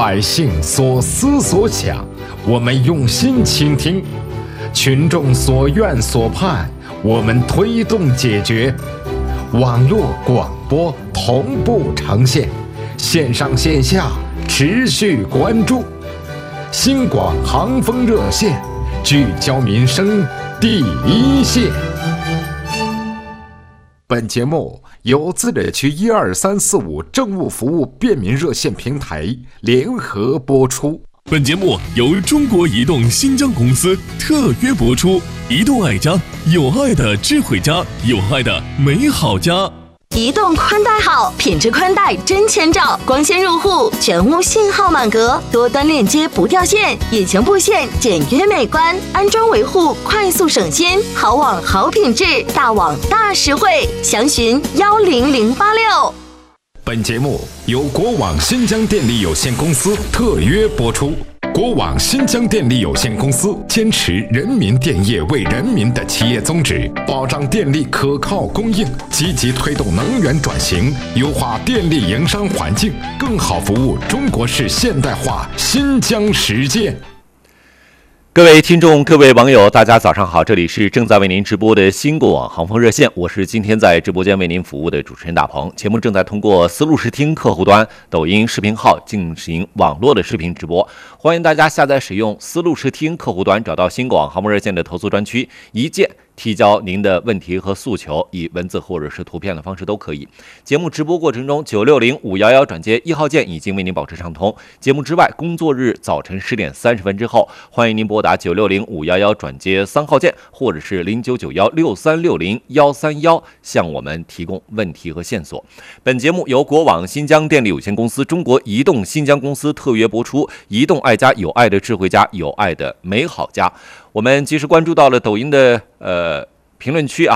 百姓所思所想，我们用心倾听；群众所愿所盼，我们推动解决。网络广播同步呈现，线上线下持续关注。新广航风热线，聚焦民生第一线。本节目由自治区12345政务服务便民热线平台联合播出。 本节目由中国移动新疆公司特约播出。移动爱家，有爱的智慧家，有爱的美好家。 移动宽带好，品质宽带真千兆，光纤入户，全屋信号满格，多端链接不掉线，隐形布线简约美观，安装维护快速省心，好网好品质，大网大实惠，详询10086。 本节目由国网新疆电力有限公司特约播出。国网新疆电力有限公司坚持人民电业为人民的企业宗旨，保障电力可靠供应，积极推动能源转型，优化电力营商环境，更好服务中国式现代化新疆实践。 各位听众，各位网友，大家早上好，这里是正在为您直播的新国网航风热线，我是今天在直播间为您服务的主持人大鹏。节目正在通过思路视听客户端、抖音视频号进行网络的视频直播，欢迎大家下载使用思路视听客户端，找到新国网航风热线的投诉专区，一键提交您的问题和诉求，以文字或者是图片的方式都可以。节目直播过程中，960-511转接1号键已经为您保持畅通。节目之外，工作日早晨10点30分之后，欢迎您拨打960-511转接3号键，或者是09916360-131，向我们提供问题和线索。本节目由国网新疆电力有限公司、中国移动新疆公司特约播出。移动爱家，有爱的智慧家，有爱的美好家。我们及时关注到了抖音的评论区啊，